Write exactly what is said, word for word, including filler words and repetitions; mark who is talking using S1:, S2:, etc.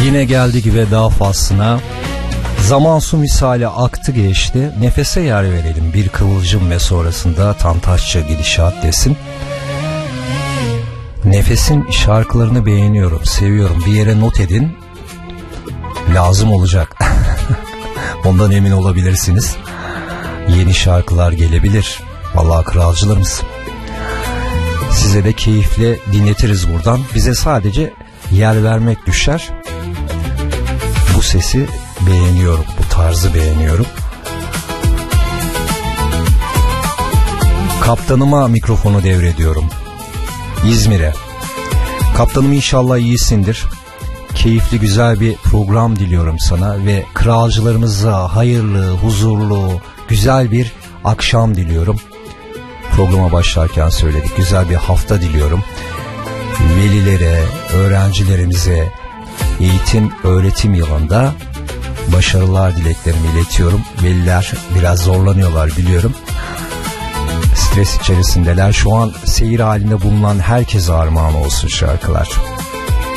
S1: Yine geldi gibi veda faslına. Zaman su misali aktı geçti. Nefese yer verelim bir kıvılcım ve sonrasında Tantaşça gidişat desin. Nefes'in şarkılarını beğeniyorum, seviyorum. Bir yere not edin. Lazım olacak. Ondan emin olabilirsiniz. Yeni şarkılar gelebilir. Vallahi kralcılarımız. Size de keyifle dinletiriz buradan. Bize sadece yer vermek düşer. Bu sesi beğeniyorum, bu tarzı beğeniyorum. Kaptanıma mikrofonu devrediyorum. İzmir'e. Kaptanım inşallah iyisindir. Keyifli güzel bir program diliyorum sana ve kralcılarımıza hayırlı, huzurlu, güzel bir akşam diliyorum. Programa başlarken söyledik. Güzel bir hafta diliyorum. Velilere, öğrencilerimize eğitim, öğretim yılında başarılar dileklerimi iletiyorum. Veliler biraz zorlanıyorlar biliyorum. Stres içerisindeler. Şu an seyir halinde bulunan herkese armağan olsun şarkılar.